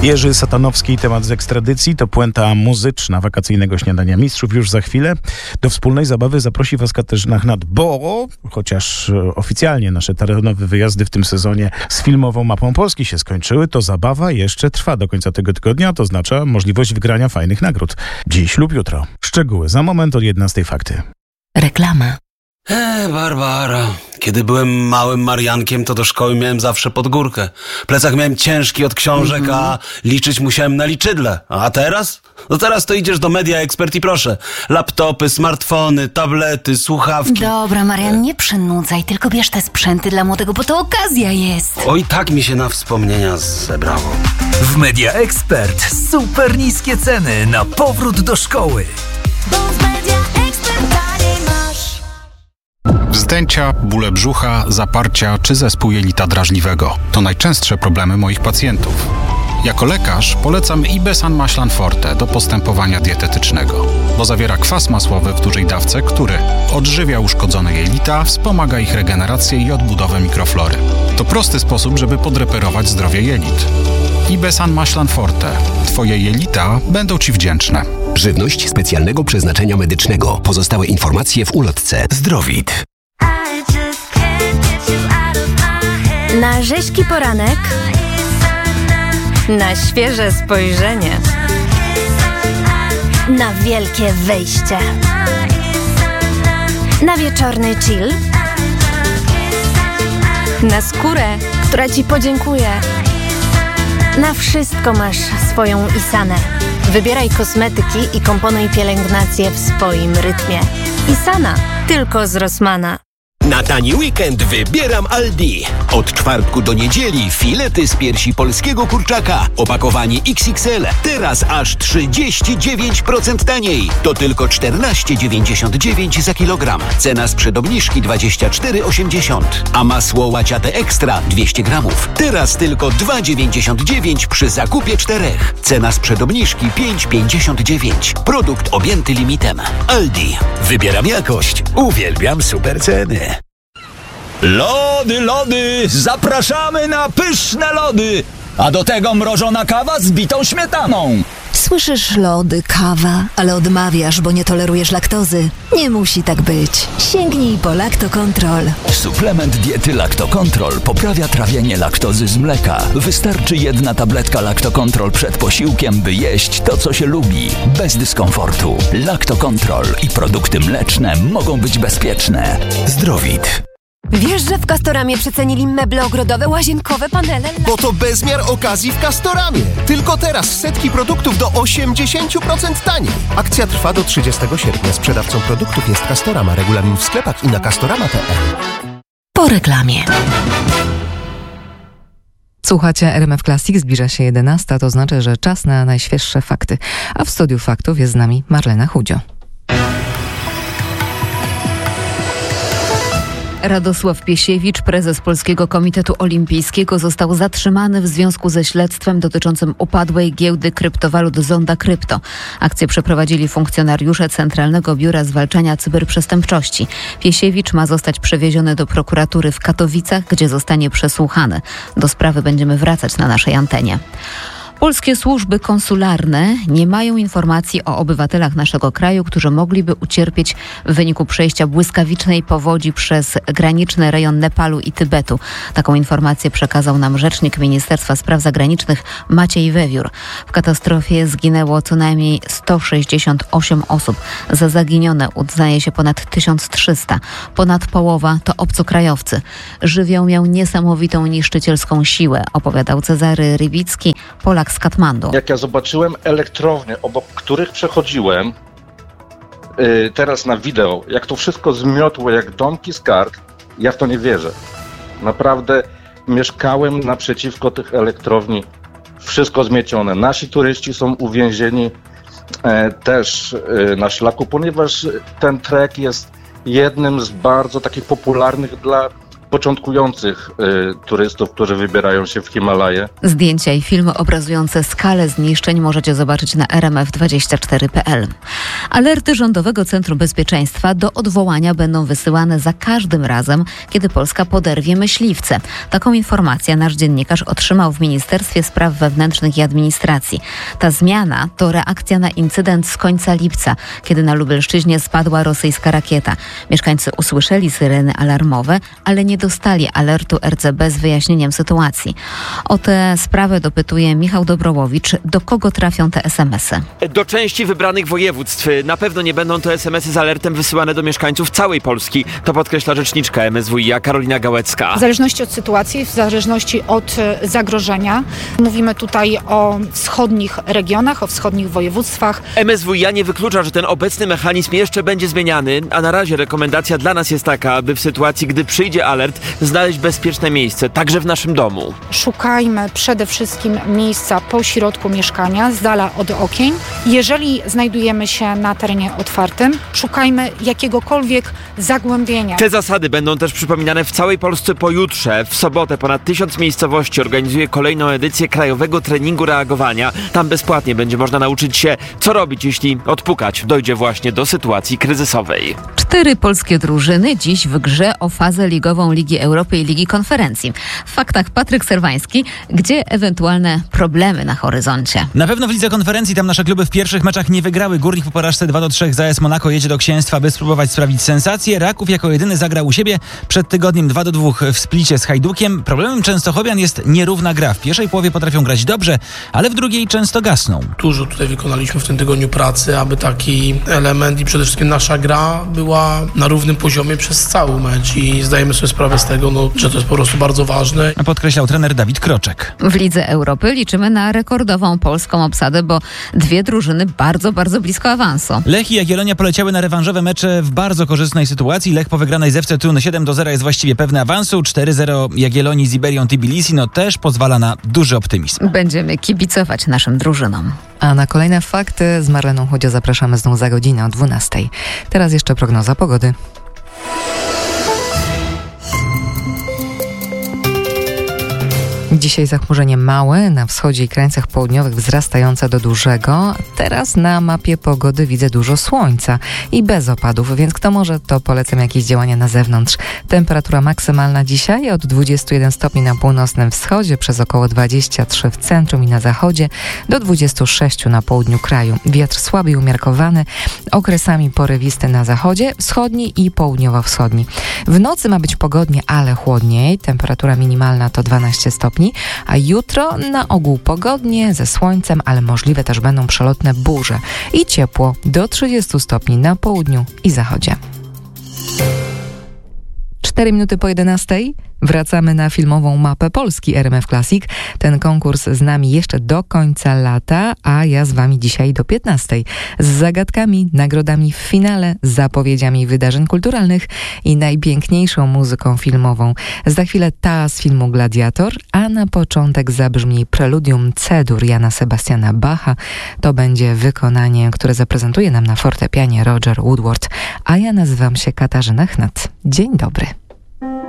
Jerzy Satanowski, temat z ekstradycji, to puenta muzyczna wakacyjnego śniadania mistrzów już za chwilę. Do wspólnej zabawy zaprosi was Katarzyna Hnat, bo chociaż oficjalnie nasze terenowe wyjazdy w tym sezonie z filmową mapą Polski się skończyły, to zabawa jeszcze trwa do końca tego tygodnia, to oznacza możliwość wygrania fajnych nagród. Dziś lub jutro. Szczegóły za moment od 11 fakty. Reklama. Barbara, kiedy byłem małym Mariankiem, to do szkoły miałem zawsze pod górkę. Plecak miałem ciężki od książek, a liczyć musiałem na liczydle. A teraz? No teraz to idziesz do Media Expert i proszę. Laptopy, smartfony, tablety, słuchawki. Dobra, Marian, nie przynudzaj, tylko bierz te sprzęty dla młodego, bo to okazja jest. Oj, tak mi się na wspomnienia zebrało. W Media Expert super niskie ceny na powrót do szkoły. Wzdęcia, bóle brzucha, zaparcia czy zespół jelita drażliwego to najczęstsze problemy moich pacjentów. Jako lekarz polecam Ibesan Maślan Forte do postępowania dietetycznego, bo zawiera kwas masłowy w dużej dawce, który odżywia uszkodzone jelita, wspomaga ich regenerację i odbudowę mikroflory. To prosty sposób, żeby podreperować zdrowie jelit. Ibesan Maślan Forte. Twoje jelita będą Ci wdzięczne. Żywność specjalnego przeznaczenia medycznego. Pozostałe informacje w ulotce. Zdrowit. Na rzeźki poranek, na świeże spojrzenie, na wielkie wejście, na wieczorny chill, na skórę, która Ci podziękuje. Na wszystko masz swoją Isanę. Wybieraj kosmetyki i komponuj pielęgnację w swoim rytmie. Isana, tylko z Rossmana. Na tani weekend wybieram Aldi. Od czwartku do niedzieli filety z piersi polskiego kurczaka. Opakowanie XXL. Teraz aż 39% taniej. To tylko 14,99 za kilogram. Cena sprzed obniżki 24,80. A masło łaciate ekstra 200 gramów. Teraz tylko 2,99 przy zakupie 4. Cena sprzed obniżki 5,59. Produkt objęty limitem. Aldi. Wybieram jakość. Uwielbiam super ceny. Lody, zapraszamy na pyszne lody, a do tego mrożona kawa z bitą śmietaną. Słyszysz lody, kawa, ale odmawiasz, bo nie tolerujesz laktozy. Nie musi tak być. Sięgnij po Lactocontrol. Suplement diety Lactocontrol poprawia trawienie laktozy z mleka. Wystarczy jedna tabletka Lactocontrol przed posiłkiem, by jeść to, co się lubi, bez dyskomfortu. Lactocontrol i produkty mleczne mogą być bezpieczne. Zdrowit. Wiesz, że w Castoramie przecenili meble ogrodowe, łazienkowe, panele? Bo to bezmiar okazji w Castoramie. Tylko teraz setki produktów do 80% taniej. Akcja trwa do 30 sierpnia. Sprzedawcą produktów jest Castorama. Regulamin w sklepach i na castorama.pl. Po reklamie. Słuchacie RMF Classic, zbliża się 11, to znaczy, że czas na najświeższe fakty. A w studiu faktów jest z nami Marlena Chudzio. Radosław Piesiewicz, prezes Polskiego Komitetu Olimpijskiego, został zatrzymany w związku ze śledztwem dotyczącym upadłej giełdy kryptowalut Zonda Krypto. Akcję przeprowadzili funkcjonariusze Centralnego Biura Zwalczania Cyberprzestępczości. Piesiewicz ma zostać przewieziony do prokuratury w Katowicach, gdzie zostanie przesłuchany. Do sprawy będziemy wracać na naszej antenie. Polskie służby konsularne nie mają informacji o obywatelach naszego kraju, którzy mogliby ucierpieć w wyniku przejścia błyskawicznej powodzi przez graniczny rejon Nepalu i Tybetu. Taką informację przekazał nam rzecznik Ministerstwa Spraw Zagranicznych Maciej Wewiór. W katastrofie zginęło co najmniej 168 osób. Za zaginione uznaje się ponad 1300. Ponad połowa to obcokrajowcy. Żywioł miał niesamowitą niszczycielską siłę, opowiadał Cezary Rybicki, Polak z Katmandu. Jak ja zobaczyłem elektrownie, obok których przechodziłem, teraz na wideo, jak to wszystko zmiotło jak domki z kart, ja w to nie wierzę. Naprawdę mieszkałem naprzeciwko tych elektrowni, wszystko zmiecione. Nasi turyści są uwięzieni też na szlaku, ponieważ ten trek jest jednym z bardzo takich popularnych dla początkujących turystów, którzy wybierają się w Himalaje. Zdjęcia i filmy obrazujące skalę zniszczeń możecie zobaczyć na rmf24.pl. Alerty Rządowego Centrum Bezpieczeństwa do odwołania będą wysyłane za każdym razem, kiedy Polska poderwie myśliwce. Taką informację nasz dziennikarz otrzymał w Ministerstwie Spraw Wewnętrznych i Administracji. Ta zmiana to reakcja na incydent z końca lipca, kiedy na Lubelszczyźnie spadła rosyjska rakieta. Mieszkańcy usłyszeli syreny alarmowe, ale nie dostali alertu RCB z wyjaśnieniem sytuacji. O tę sprawę dopytuje Michał Dobrołowicz. Do kogo trafią te SMS-y? Do części wybranych województw. Na pewno nie będą to SMS-y z alertem wysyłane do mieszkańców całej Polski. To podkreśla rzeczniczka MSWiA Karolina Gałecka. W zależności od sytuacji, w zależności od zagrożenia. Mówimy tutaj o wschodnich regionach, o wschodnich województwach. MSWiA nie wyklucza, że ten obecny mechanizm jeszcze będzie zmieniany, a na razie rekomendacja dla nas jest taka, aby w sytuacji, gdy przyjdzie alert, znaleźć bezpieczne miejsce, także w naszym domu. Szukajmy przede wszystkim miejsca po środku mieszkania, z dala od okien. Jeżeli znajdujemy się na terenie otwartym, szukajmy jakiegokolwiek zagłębienia. Te zasady będą też przypominane w całej Polsce pojutrze. W sobotę ponad 1000 miejscowości organizuje kolejną edycję Krajowego Treningu Reagowania. Tam bezpłatnie będzie można nauczyć się, co robić, jeśli odpukać dojdzie właśnie do sytuacji kryzysowej. 4 polskie drużyny dziś w grze o fazę ligową Ligi Europy i Ligi Konferencji. W faktach Patryk Serwański, gdzie ewentualne problemy na horyzoncie? Na pewno w Lidze Konferencji tam nasze kluby w pierwszych meczach nie wygrały. Górnik po porażce 2-3 z AS Monako jedzie do Księstwa, by spróbować sprawić sensację. Raków jako jedyny zagrał u siebie przed tygodniem 2-2 w Splicie z Hajdukiem. Problemem częstochowian jest nierówna gra. W pierwszej połowie potrafią grać dobrze, ale w drugiej często gasną. Dużo tutaj wykonaliśmy w tym tygodniu pracy, aby taki element i przede wszystkim nasza gra była na równym poziomie przez cały mecz i zdajemy sobie sprawę z tego, że to jest po prostu bardzo ważne. Podkreślał trener Dawid Kroczek. W Lidze Europy liczymy na rekordową polską obsadę, bo 2 drużyny bardzo, bardzo blisko awansu. Lech i Jagiellonia poleciały na rewanżowe mecze w bardzo korzystnej sytuacji. Lech po wygranej z FC Thun 7-0 jest właściwie pewny awansu. 4-0 Jagiellonii z Iberią Tbilisi też pozwala na duży optymizm. Będziemy kibicować naszym drużynom. A na kolejne fakty z Marleną Chudio zapraszamy znów za godzinę o 12. Teraz jeszcze prognoza pogody. Dzisiaj zachmurzenie małe, na wschodzie i krańcach południowych wzrastające do dużego. Teraz na mapie pogody widzę dużo słońca i bez opadów, więc kto może, to polecam jakieś działania na zewnątrz. Temperatura maksymalna dzisiaj od 21 stopni na północnym wschodzie, przez około 23 w centrum i na zachodzie, do 26 na południu kraju. Wiatr słaby i umiarkowany, okresami porywisty na zachodzie, wschodni i południowo-wschodni. W nocy ma być pogodnie, ale chłodniej. Temperatura minimalna to 12 stopni. A jutro na ogół pogodnie, ze słońcem, ale możliwe też będą przelotne burze i ciepło do 30 stopni na południu i zachodzie. 4 minuty po 11. Wracamy na filmową mapę Polski RMF Classic. Ten konkurs z nami jeszcze do końca lata, a ja z wami dzisiaj do 15. Z zagadkami, nagrodami w finale, zapowiedziami wydarzeń kulturalnych i najpiękniejszą muzyką filmową. Za chwilę ta z filmu Gladiator, a na początek zabrzmi preludium C-dur Jana Sebastiana Bacha. To będzie wykonanie, które zaprezentuje nam na fortepianie Roger Woodward, a ja nazywam się Katarzyna Chnat. Dzień dobry.